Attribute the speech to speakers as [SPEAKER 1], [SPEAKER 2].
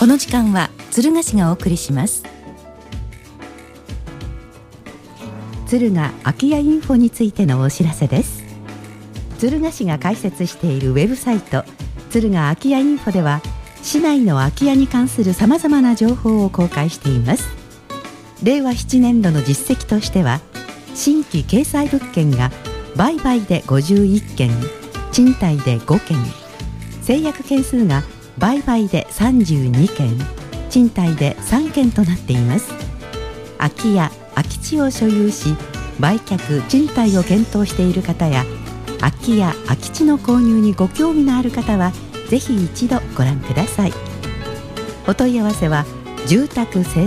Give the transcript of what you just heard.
[SPEAKER 1] この時間は敦賀市がお送りします。敦賀空き家インフォについてのお知らせです。敦賀市が開設しているウェブサイト敦賀空き家インフォでは、市内の空き家に関するさまざまな情報を公開しています。令和7年度の実績としては、新規掲載物件が売買で51件、賃貸で5件、成約件数が売買で32件、賃貸で3件となっています。空き家・空き地を所有し、売却・賃貸を検討している方や、空き家・空き地の購入にご興味のある方は、ぜひ一度ご覧ください。お問い合わせは住宅政